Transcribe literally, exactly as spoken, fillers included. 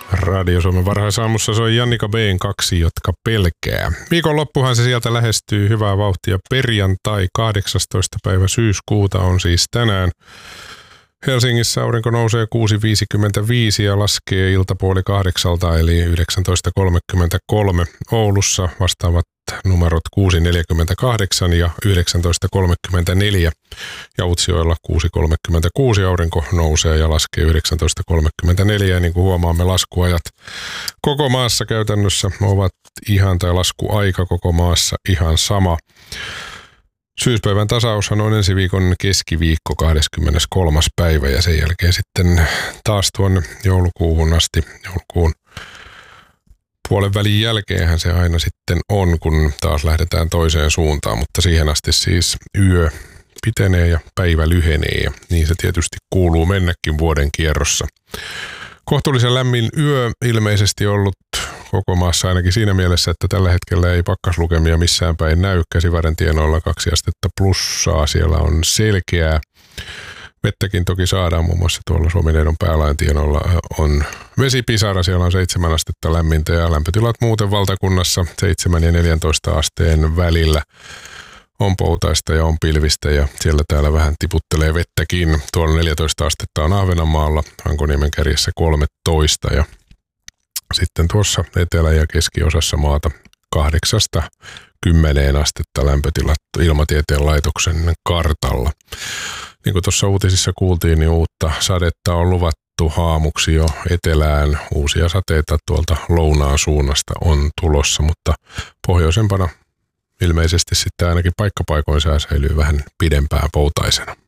Radio Suomen varhaisaamussa soi Jannika B:n Kaksi, jotka pelkää. Viikonloppuhan se sieltä lähestyy hyvää vauhtia. Perjantai kahdeksastoista päivä syyskuuta on siis tänään. Helsingissä aurinko nousee kuusi viisikymmentäviisi ja laskee iltapuoli kahdeksalta eli yhdeksäntoista kolmekymmentäkolme. Oulussa vastaavat numerot kuusi neljäkymmentäkahdeksan ja yhdeksäntoista kolmekymmentäneljä. Ja Utsjoella kuusi kolmekymmentäkuusi aurinko nousee ja laskee yhdeksäntoista kolmekymmentäneljä. Ja niin kuin huomaamme, laskuajat koko maassa käytännössä ovat ihan, tai laskuaika koko maassa ihan sama. Syyspäivän tasaushan on ensi viikon keskiviikko kahdeskymmeneskolmas päivä ja sen jälkeen sitten taas tuonne joulukuuhun asti, joulukuun puolen välin jälkeenhän se aina sitten on, kun taas lähdetään toiseen suuntaan, mutta siihen asti siis yö pitenee ja päivä lyhenee ja niin se tietysti kuuluu mennäkin vuoden kierrossa. Kohtuullisen lämmin yö ilmeisesti ollut koko maassa ainakin siinä mielessä, että tällä hetkellä ei pakkaslukemia missään päin näy. Käsivarren tienoilla kaksi astetta plussaa, siellä on selkeää. Vettäkin toki saadaan, muun muassa tuolla Suomineidon päälain tienoilla on vesipisara, siellä on seitsemän astetta lämmintä ja lämpötilat muuten valtakunnassa seitsemän ja neljäntoista asteen välillä. On poutaista ja on pilvistä ja siellä täällä vähän tiputtelee vettäkin. Tuolla neljätoista astetta on Ahvenanmaalla, Hankoniemen kärjessä kolmetoista ja sitten tuossa etelä- ja keskiosassa maata kahdeksasta kymmeneen astetta lämpötilat Ilmatieteen laitoksen kartalla. Niin kuin tuossa uutisissa kuultiin, niin uutta sadetta on luvattu aamuksi jo etelään. Uusia sateita tuolta lounaan suunnasta on tulossa, mutta pohjoisempana ilmeisesti sitten ainakin paikkapaikoin sää säilyy vähän pidempään poutaisena.